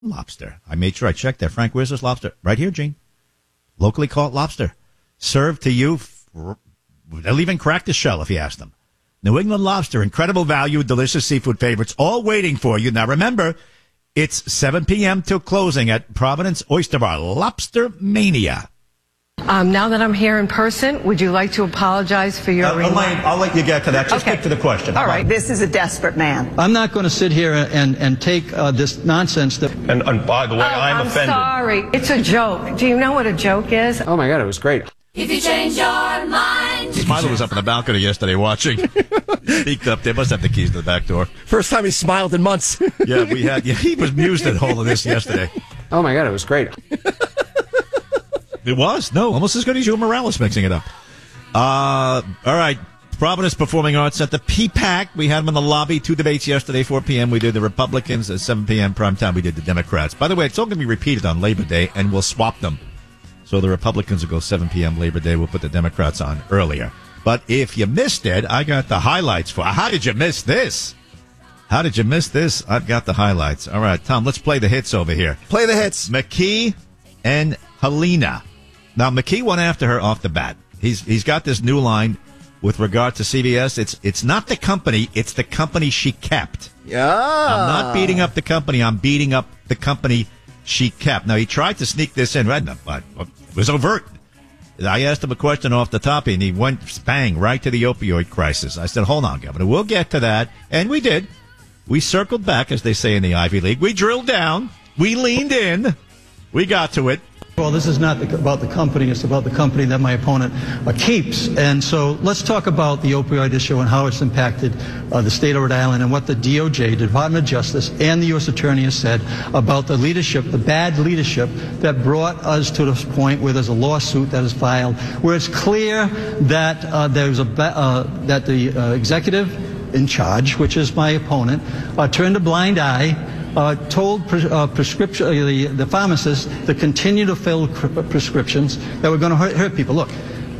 lobster. I made sure I checked that. Frank, where's this lobster? Right here, Gene. Locally caught lobster. Served to you. They'll even crack the shell if you ask them. New England lobster, incredible value, delicious seafood favorites, all waiting for you. Now remember, it's 7 p.m. till closing at Providence Oyster Bar. Lobster Mania. Now that I'm here in person, would you like to apologize for your remarks? I'll let you get to that. Just okay. Stick to the question. All right. This is a desperate man. I'm not going to sit here and take this nonsense. And by the way, I'm offended. Sorry. It's a joke. Do you know what a joke is? Oh, my God, it was great. If you change your mind. Smiley was up in the balcony yesterday watching. Peeked up there. Must have the keys to the back door. First time he smiled in months. Yeah, he was amused at all of this yesterday. Oh, my God, it was great. It was. No, almost as good as Joe Morales mixing it up. All right. Providence Performing Arts at the PPAC. We had them in the lobby. 2 debates yesterday, 4 p.m. We did the Republicans. At 7 p.m. prime time, we did the Democrats. By the way, it's all going to be repeated on Labor Day, and we'll swap them. So the Republicans will go 7 p.m. Labor Day. We'll put the Democrats on earlier. But if you missed it, I got the highlights for. How did you miss this? How did you miss this? I've got the highlights. All right, Tom, let's play the hits over here. Play the hits. McKee and Helena. Now, McKee went after her off the bat. He's got this new line with regard to CBS. It's not the company, it's the company she kept. Yeah. I'm not beating up the company. I'm beating up the company she kept. Now, he tried to sneak this in, right? But it was overt. I asked him a question off the top, and he went bang right to the opioid crisis. I said, hold on, Governor. We'll get to that. And we did. We circled back, as they say in the Ivy League. We drilled down. We leaned in. We got to it. Well, this is not about the company. It's about the company that my opponent keeps. And so let's talk about the opioid issue and how it's impacted the state of Rhode Island and what the DOJ, Department of Justice, and the U.S. Attorney has said about the leadership, the bad leadership that brought us to this point where there's a lawsuit that is filed, where it's clear that that the executive in charge, which is my opponent, turned a blind eye. Told the pharmacists to continue to fill prescriptions that were going to hurt people. Look,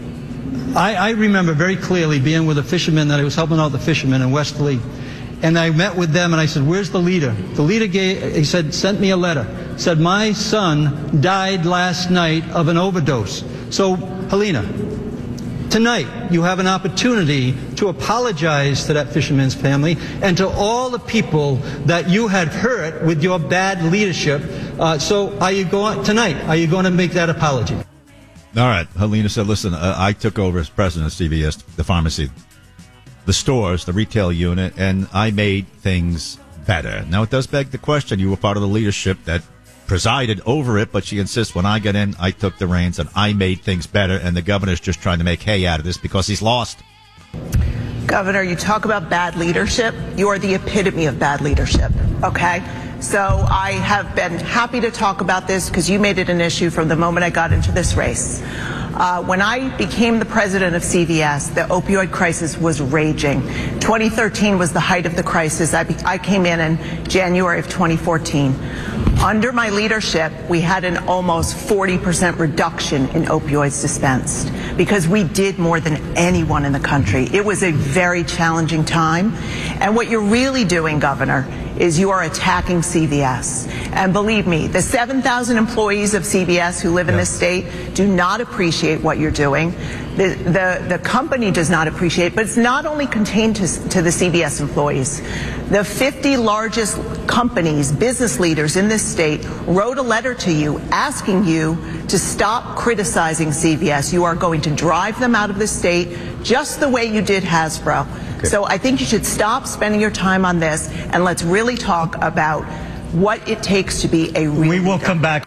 I remember very clearly being with a fisherman that I was helping out the fishermen in Westerly, and I met with them and I said, "Where's the leader?" The leader sent me a letter. Said, "My son died last night of an overdose." So, Helena, tonight, you have an opportunity to apologize to that fisherman's family and to all the people that you had hurt with your bad leadership. So are you going to make that apology? All right. Helena said, listen, I took over as president of CVS, the pharmacy, the stores, the retail unit, and I made things better. Now, it does beg the question. You were part of the leadership that presided over it, but she insists when I got in, I took the reins and I made things better, and the governor's just trying to make hay out of this because he's lost. Governor, you talk about bad leadership. You are the epitome of bad leadership, okay? So I have been happy to talk about this because you made it an issue from the moment I got into this race. When I became the president of CVS, the opioid crisis was raging. 2013 was the height of the crisis. I came in January of 2014. Under my leadership, we had an almost 40% reduction in opioids dispensed because we did more than anyone in the country. It was a very challenging time. And what you're really doing, Governor, is you are attacking CVS. And believe me, the 7,000 employees of CVS who live in this state do not appreciate what you're doing. The company does not appreciate it, but it's not only contained to the CVS employees. The 50 largest companies, business leaders in this state wrote a letter to you asking you to stop criticizing CVS. You are going to drive them out of the state just the way you did Hasbro. Okay. So I think you should stop spending your time on this and let's really talk about what it takes to be a real We will come back.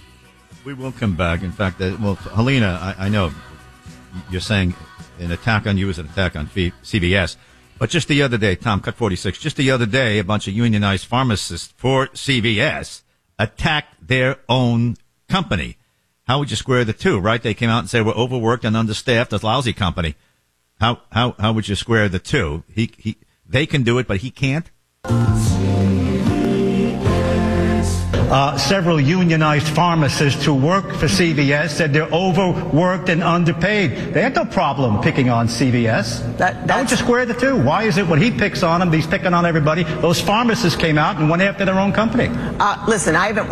We will come back. In fact, Helena, I know you're saying an attack on you is an attack on CVS. But just the other day, Tom, cut 46, just the other day, a bunch of unionized pharmacists for CVS attacked their own company. How would you square the two, right? They came out and said we're overworked and understaffed, a lousy company. How would you square the two? They can do it, but he can't? several unionized pharmacists who work for CVS said they're overworked and underpaid. They had no problem picking on CVS. How would you square the two? Why is it when he picks on them, he's picking on everybody? Those pharmacists came out and went after their own company. Listen, I haven't